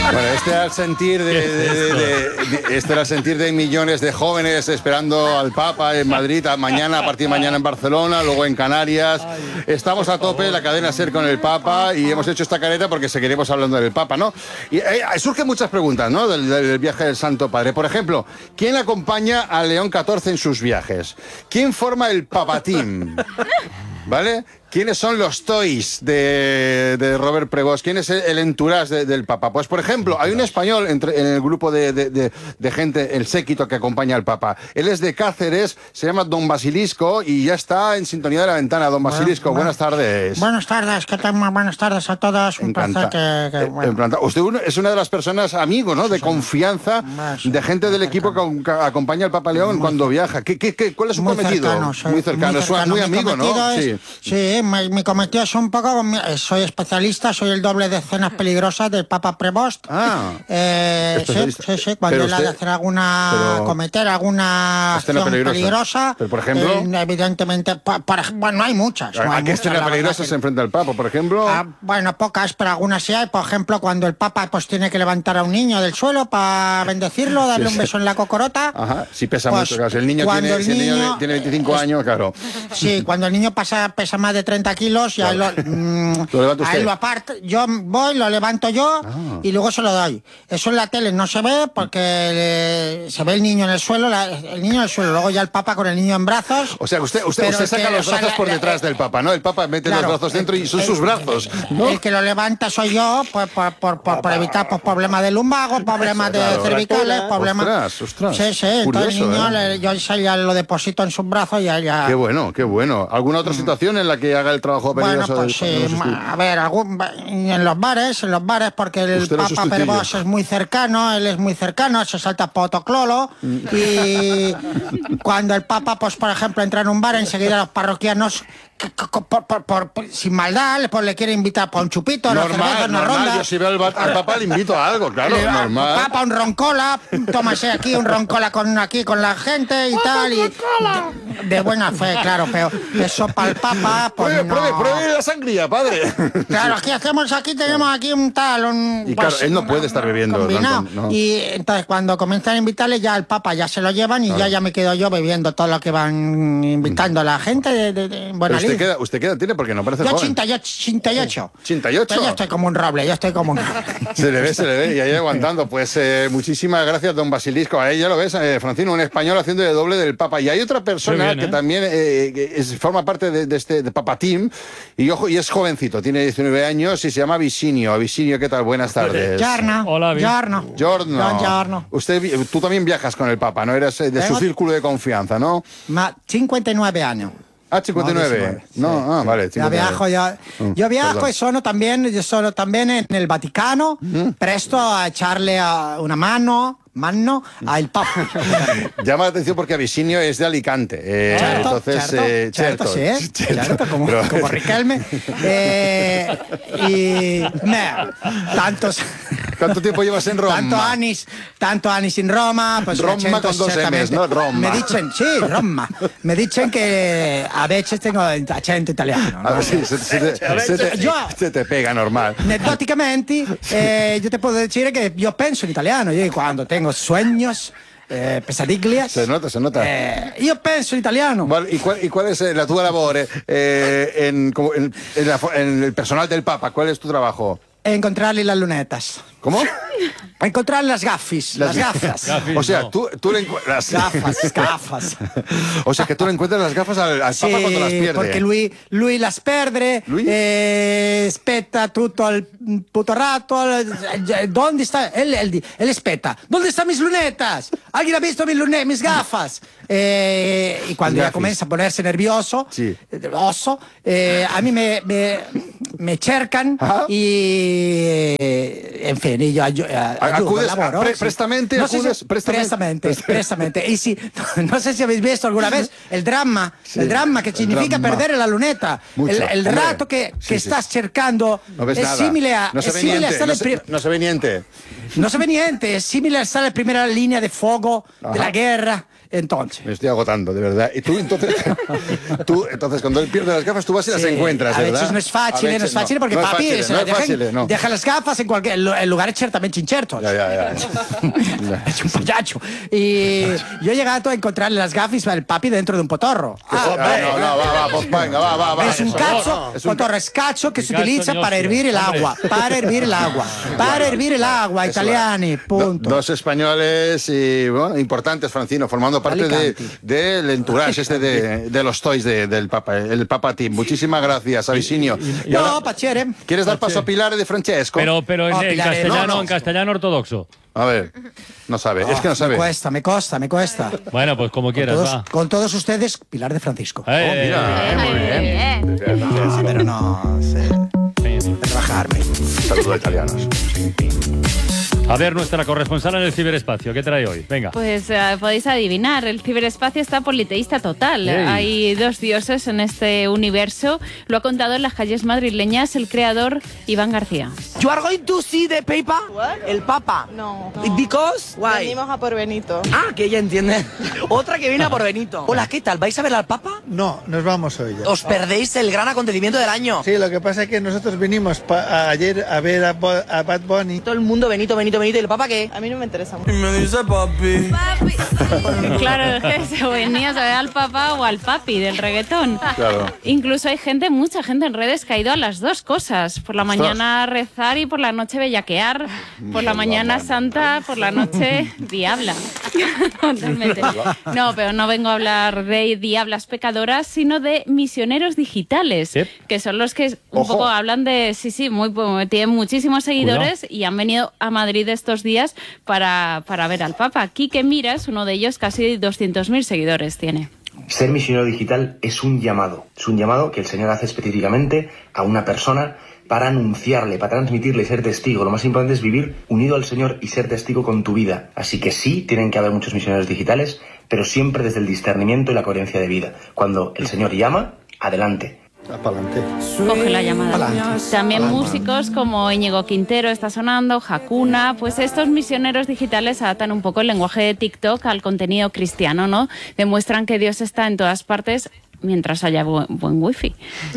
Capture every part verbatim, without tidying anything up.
Bueno, este era el sentir de, de, de, de, de este era el sentir de millones de jóvenes esperando al Papa en Madrid, a mañana, a partir de mañana en Barcelona, luego en Canarias. Estamos a tope, la cadena SER con el Papa, y hemos hecho esta careta porque seguiremos hablando del Papa, ¿no? Y eh, surgen muchas preguntas, ¿no? Del, del viaje del Santo Padre. Por ejemplo, ¿quién acompaña a León catorce en sus viajes? ¿Quién forma el Papa Team? ¿Vale? ¿Quiénes son los toys de, de Robert Prevost? ¿Quién es el, el entourage de, del Papa? Pues, por ejemplo, hay un español entre, en el grupo de, de, de, de gente, el séquito que acompaña al Papa. Él es de Cáceres, se llama Don Basilisco y ya está en sintonía de la ventana. Don Basilisco, bueno, buenas tardes. Buenas tardes, ¿qué tal? Buenas tardes a todos. Un Encanta. placer que... que bueno. Usted es una de las personas, amigo, ¿no? De confianza, de gente del equipo que acompaña al Papa León cuando viaja. ¿Qué, qué, qué, ¿Cuál es su muy cometido? Cercano, soy, muy cercano, muy cercano. Muy amigo, ¿no? Es, sí, sí mi, mi cometido es un poco... Soy especialista, soy el doble de escenas peligrosas del Papa Prevost. Ah, eh, sí, sí, sí, cuando él ha de hacer alguna... Pero, cometer alguna acción peligrosa. peligrosa pero, por ejemplo... Eh, evidentemente... Por, por, bueno, no hay muchas. No ¿A hay qué muchas, escena peligrosa se enfrenta el Papa, por ejemplo? Ah, bueno, pocas, pero algunas sí hay. Por ejemplo, cuando el Papa pues tiene que levantar a un niño del suelo para bendecirlo, darle sí, un beso en la cocorota. Ajá, sí pesa pues, mucho, claro. Si el niño, tiene, el si el niño niño tiene veinticinco es, años, claro. Sí, cuando el niño pasa, pesa más de treinta kilos, ya claro. lo, mmm, ¿Lo levanta usted? Ahí lo aparto, yo voy, lo levanto yo ah. y luego se lo doy. Eso en la tele no se ve porque le, se ve el niño en el suelo, la, el niño en el suelo, luego ya el Papa con el niño en brazos. O sea, usted, usted, usted saca que, los brazos o sea, por la, detrás la, del Papa, ¿no? El Papa mete claro, los brazos dentro y son el, sus brazos, ¿no? El que lo levanta soy yo, pues, por, por, por, por evitar pues, problemas de lumbago, problemas de claro, cervicales, problemas... Ostras, ostras. Sí, sí, entonces el niño, ¿eh? le, yo ya lo deposito en sus brazos y ya, ya... Qué bueno, qué bueno. ¿Alguna otra situación en la que haga el trabajo peligroso? Bueno, pues del, sí, a ver, algún, en los bares, en los bares, porque el Papa Prevost es muy cercano, él es muy cercano, se salta potoclolo, y cuando el Papa, pues por ejemplo, entra en un bar, enseguida los parroquianos... Por, por, por, por, sin maldad, pues le quiere invitar para un chupito, normal, una cerveza, una normal. ronda. Yo si veo al, al Papa le invito a algo, claro, le, normal. Papa, un roncola, tómase aquí un roncola con aquí con la gente y tal, y de, de buena fe, claro, pero eso para el Papa, pues pruebe, no. Pruebe, pruebe la sangría, padre. Claro, aquí hacemos, aquí tenemos aquí un tal, un... Y claro, pues, él no puede estar bebiendo. Combinado. No, no. Y entonces cuando comienzan a invitarle, ya el Papa ya se lo llevan y claro. ya, ya me quedo yo bebiendo todo lo que van invitando a la gente de, de, de buena usted queda, usted queda porque no parece yo joven. ochenta y ocho. ¿ochenta y ocho? Yo estoy como un roble, yo estoy como un roble. Se le ve, se le ve, y ahí aguantando. Pues eh, muchísimas gracias, don Basilisco. Ahí ya lo ves, eh, Francino, un español haciendo de doble del Papa. Y hay otra persona bien, que ¿eh? también eh, que es, forma parte de, de este de Papa Team, y ojo, y es jovencito, tiene diecinueve años y se llama Visinio. Visinio, ¿qué tal? Buenas tardes. Giorno. Hola, Giorno. Giorno. Giorno. Usted, tú también viajas con el Papa, ¿no? Eres de Tengo... su círculo de confianza, ¿no? Ma cincuenta y nueve años. Ah, cincuenta y nueve. No, no, sí, ah, vale. cincuenta y nueve. Ya viajo, ya, mm, yo viajo perdón. y sono también, yo sono también en el Vaticano, mm. presto a echarle a una mano. Mano al Papa. Llama la atención porque Avisinio es de Alicante. Eh, certo, entonces, certo, eh, certo, certo, sí, eh, certo, certo, como, Pero... como Riquelme. Eh, y no, tantos. ¿Cuánto tiempo llevas en Roma? Tanto años, tanto años en Roma. Pues Roma con dos M's, ¿no? Roma. Me dicen, sí, Roma. Me dicen que a veces tengo acento italiano. ¿no? A ver, sí, se, se, se, se, te, yo, se te pega normal. Anecdóticamente, eh, yo te puedo decir que yo pienso en italiano. Yo cuando tengo sueños, eh, pesadiglias. Se nota, se nota. Eh, io penso in italiano. Vale, ¿y, cuál, ¿Y cuál es la tua labore eh, en, como en, en, la, en el personal del Papa? ¿Cuál es tu trabajo? Encontrarle las lunetas. ¿Cómo? Encontrar las gafis, las, las gafas. gafis. O sea, no. tú, tú le encuentras... Gafas, gafas. O sea, que tú le encuentras las gafas al, al sí, Papa cuando las pierde. Porque lui, lui las perde, eh, spetta tutto il puto rato. ¿Dónde está? Él, él, él espeta. ¿Dónde están mis lunetas? ¿Alguien ha visto mis lunetas, mis gafas? Eh, y cuando ya comienza a ponerse nervioso, sí. oso, eh, a mí me, me, me cercan ¿ah? y, en fin, y yo ayudo. Acudes, laboro, pre, sí. prestamente, no acudes, si, prestamente. Prestamente, prestamente. Y si, no sé si habéis visto alguna vez el drama, sí, el drama que significa drama. perder la luneta. Mucho. El, el rato que, sí, que sí. estás cercando no es nada. simile a... No se ve niente, no se, no se ve niente. No se ve niente, es simile a stare in primera linea de fuego, Ajá. della guerra. entonces. Me estoy agotando, de verdad. Y tú, entonces, tú, entonces cuando él pierde las gafas, tú vas y las sí, encuentras, a ¿verdad? Veces no es fácil, no es fácil, no, porque no papi es fácil, no es fácil, deja, no. deja las gafas en cualquier en lugares ciertamente inciertos. Ya, ya, ya. Es un payacho. Y yo he llegado a encontrarle las gafas al papi dentro de un potorro. Ah, ah, no, no, va, va, pues venga, va, va, va. Es un cacho, no, no. Es un potorro, es cacho que se utiliza para hervir el agua, para hervir el agua, para hervir el agua, italiani, punto. Do, dos españoles y, bueno, importantes, Francino, formando parte del de, de entourage este de, de los toys de, del Papa, el Papa Team. Muchísimas gracias, Avicinio. Y, y, y no, ahora, Pachere. ¿Quieres dar paso a Pilar de Francesco? Pero, pero en, oh, en castellano, no, no. en castellano ortodoxo. A ver, no sabe, oh, es que no sabe. Me cuesta, me costa, me cuesta. Bueno, pues como quieras, con todos, va. Con todos ustedes, Pilar de Francisco. Eh, oh, mira, eh, muy bien. bien. No, pero no sé. Trabajarme. Saludos italianos. A ver, nuestra corresponsal en el ciberespacio, ¿qué trae hoy? Venga. Pues uh, podéis adivinar, el ciberespacio está politeísta total. Hey. Hay dos dioses en este universo. Lo ha contado en las calles madrileñas el creador Iván García. You are going to see the paper? What? El Papa. No. no. Because? Why? Venimos a por Benito. Ah, que ella entiende. Otra que viene a por Benito. Hola, ¿qué tal? ¿Vais a ver al Papa? No, nos vamos hoy ya. Os perdéis el gran acontecimiento del año. Sí, lo que pasa es que nosotros vinimos a, ayer a ver a, Bo a Bad Bunny. Todo el mundo Benito, Benito, Benito. ¿Y el Papa qué? A mí no me interesa mucho. Y me dice papi. Papi. Claro, es que se venía a ver al Papa o al papi del reggaetón. Claro. Incluso hay gente, mucha gente en redes que ha ido a las dos cosas. Por la mañana a rezar y por la noche bellaquear. Por la mañana santa, por la noche diabla. Totalmente. No, pero no vengo a hablar de diablas pecadoras, sino de misioneros digitales, ¿sí? Que son los que un Ojo. poco hablan de, sí, sí, muy, tienen muchísimos seguidores. Cuidado. Y han venido a Madrid estos días para, para ver al Papa. Quique Mira es uno de ellos, casi doscientos mil seguidores tiene. Ser misionero digital es un llamado, es un llamado que el Señor hace específicamente a una persona para anunciarle, para transmitirle y ser testigo. Lo más importante es vivir unido al Señor y ser testigo con tu vida. Así que sí, tienen que haber muchos misioneros digitales, pero siempre desde el discernimiento y la coherencia de vida. Cuando el Señor llama, adelante. Apalante. Coge la llamada. Palante. También Palante. músicos como Íñigo Quintero está sonando, Hakuna, pues estos misioneros digitales adaptan un poco el lenguaje de TikTok al contenido cristiano, ¿no? Demuestran que Dios está en todas partes mientras haya buen, buen wifi.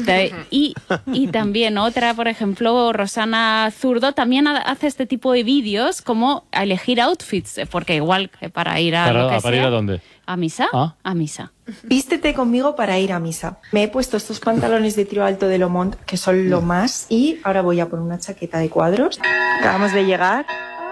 Y, y también otra, por ejemplo, Rosana Zurdo, también hace este tipo de vídeos como a elegir outfits, porque igual que para ir a para, lo que ¿para sea, ir a dónde? ¿A misa? ¿Ah? A misa. Vístete conmigo para ir a misa. Me he puesto estos pantalones de tiro alto de Lomont, que son lo más, y ahora voy a por una chaqueta de cuadros. Acabamos de llegar.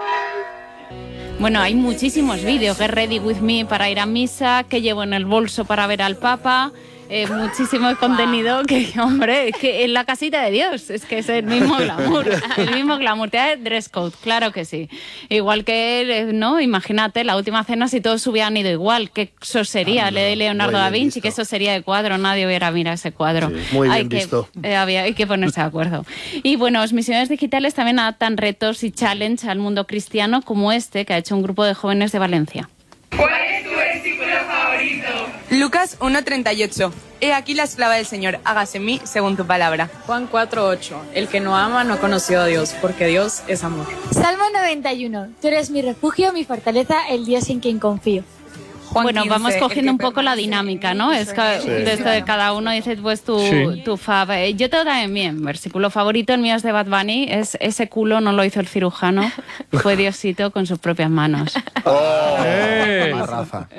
Bueno, hay muchísimos vídeos. Get ready with me para ir a misa, que llevo en el bolso para ver al Papa. Eh, muchísimo contenido que, hombre, es que en la casita de Dios, es que es el mismo glamour, el mismo glamour, te da dress code, claro que sí. Igual que, ¿no? Imagínate, la última cena, si todos hubieran ido igual, ¿qué eso sería? Ay, no, de Leonardo da Vinci, visto. Que eso sería de cuadro, nadie hubiera mirado ese cuadro. Sí, muy bien hay visto. Que, eh, había, hay que ponerse de acuerdo. Y bueno, los misioneros digitales también adaptan retos y challenge al mundo cristiano, como este, que ha hecho un grupo de jóvenes de Valencia. ¿Cuál es tu versículo favorito? Lucas uno treinta y ocho. He aquí la esclava del Señor, hágase en mí según tu palabra. Juan cuatro ocho. El que no ama no ha conocido a Dios, porque Dios es amor. Salmo noventa y uno. Tú eres mi refugio, mi fortaleza, el Dios en quien confío. Juan bueno, quince, vamos cogiendo un poco la dinámica, ¿no? Es que sí. Desde cada uno dice pues tu, sí. tu fab. Yo tengo también mi versículo favorito, el mío es de Bad Bunny, es ese culo no lo hizo el cirujano, fue Diosito con sus propias manos. ¡Oh! ¡Eh! Rafa.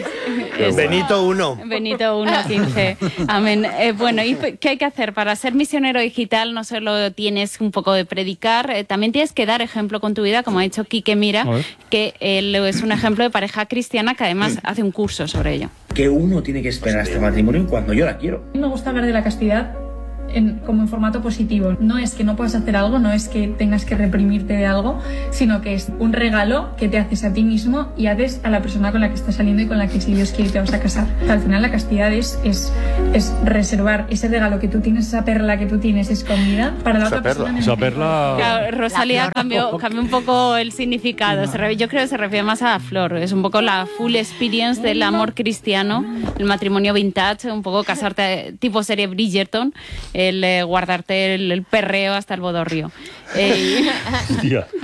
Benito uno. Benito uno quince. Amén. Eh, bueno, ¿y qué hay que hacer? Para ser misionero digital no solo tienes un poco de predicar, eh, también tienes que dar ejemplo con tu vida, como ha dicho Quique Mira, que él es un ejemplo de pareja cristiana que además hace un curso sobre ello. Que uno tiene que esperar a este matrimonio cuando yo la quiero. Me gusta hablar de la castidad en, como en formato positivo. No es que no puedas hacer algo, no es que tengas que reprimirte de algo, sino que es un regalo que te haces a ti mismo y haces a la persona con la que estás saliendo y con la que, si Dios quiere, te vas a casar. Al final la castidad es, es, es reservar ese regalo que tú tienes, esa perla que tú tienes escondida para la esa otra perla. persona. Esa perla... Claro, Rosalía cambió, cambió un poco el significado. Se re, yo creo que se refiere más a la flor. Es un poco la full experience del amor cristiano, el matrimonio vintage, un poco casarte tipo serie Bridgerton, el eh, guardarte el, el perreo hasta el bodorrio. Eh,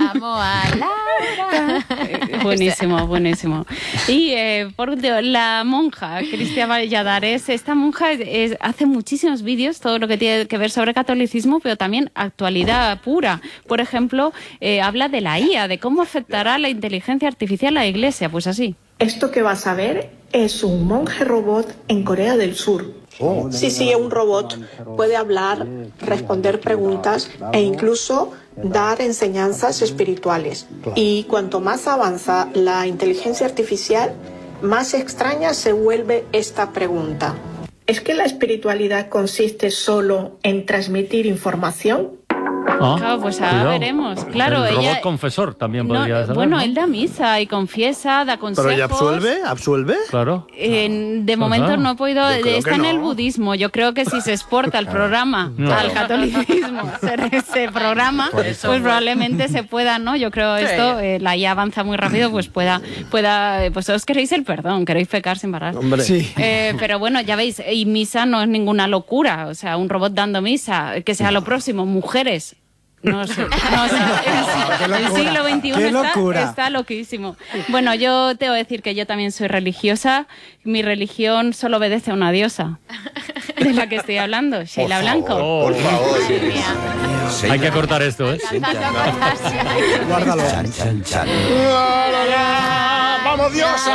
llamo a Laura. Buenísimo, buenísimo. Y eh, por último, la monja Cristia Valladares, esta monja es, es, hace muchísimos vídeos, todo lo que tiene que ver sobre catolicismo, pero también actualidad pura. Por ejemplo, eh, habla de la I A, de cómo afectará la inteligencia artificial a la Iglesia, pues así. Esto que vas a ver es un monje robot en Corea del Sur. Oh. Sí, sí, un robot puede hablar, responder preguntas e incluso dar enseñanzas espirituales. Y cuanto más avanza la inteligencia artificial, más extraña se vuelve esta pregunta. ¿Es que la espiritualidad consiste solo en transmitir información? Ah, claro, pues ahora cuidado. veremos. Claro, el robot ella, confesor también no, podría ser. Bueno, ¿no? él da misa y confiesa, da consejos. ¿Pero ella absuelve? ¿Absuelve? Claro. Eh, de momento no he podido. Está en no. el budismo. Yo creo que si se exporta el programa No. al catolicismo, ese programa, pues probablemente se pueda, ¿no? Yo creo Sí. esto, eh, la I A avanza muy rápido, pues pueda, pueda, eh, pues os queréis el perdón, queréis pecar sin parar. Hombre. Sí. Eh, pero bueno, ya veis, y misa no es ninguna locura. O sea, un robot dando misa, que sea lo próximo, mujeres. No sé, no sé. El, el siglo veintiuno está, está loquísimo. Bueno, yo te voy a decir que yo también soy religiosa. Mi religión solo obedece a una diosa. De la que estoy hablando, Sheila Blanco. Oh, por favor. Sí. Hay que cortar esto, ¿eh? Guárdalo. Chan, chan, chan. ¡Vamos, diosa!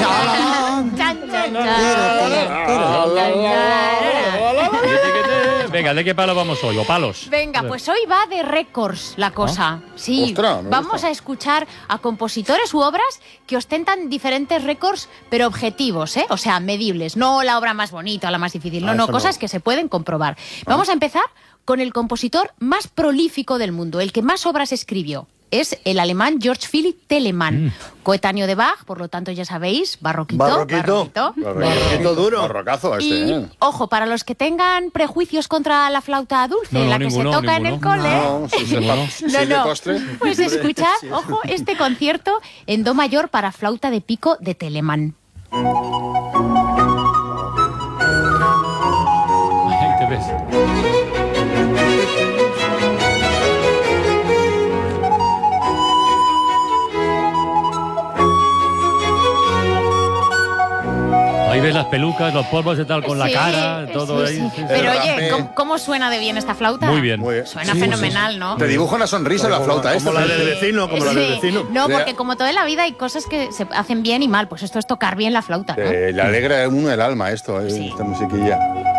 Venga, ¿de qué palo vamos hoy? ¿O palos? Venga, pues hoy va de récords la cosa. Sí, Ostras, me vamos gusta. a escuchar a compositores u obras que ostentan diferentes récords, pero objetivos, ¿eh? O sea, medibles. No la obra más bonita o la más difícil. No, Ah, no, eso cosas no. que se pueden comprobar. Vamos a empezar con el compositor más prolífico del mundo, el que más obras escribió. Es el alemán Georg Philipp Telemann, mm. coetáneo de Bach, por lo tanto ya sabéis, barroquito. Barroquito. barroquito. Barroquito duro. Barrocazo este, Y, ¿eh? ojo, para los que tengan prejuicios contra la flauta dulce, No, no, la que ninguno, se toca ninguno. en el cole, No, si se pa- si No, de no. postre. pues escuchad, ojo, este concierto en do mayor para flauta de pico de Telemann. Ahí te ves. Ahí ves las pelucas, los polvos y tal, con la Sí, cara, todo sí, ahí. sí. sí, sí. Pero El oye, rapé. ¿cómo, cómo suena de bien esta flauta? Muy bien. Muy bien. Suena Sí, fenomenal, ¿no? Te dibuja una sonrisa en la flauta esta. Como la del vecino, como la del Sí. vecino. No, Le- porque como toda la vida hay cosas que se hacen bien y mal, pues esto es tocar bien la flauta, ¿no? Eh, le alegra a uno el alma esto, eh, Sí. esta musiquilla.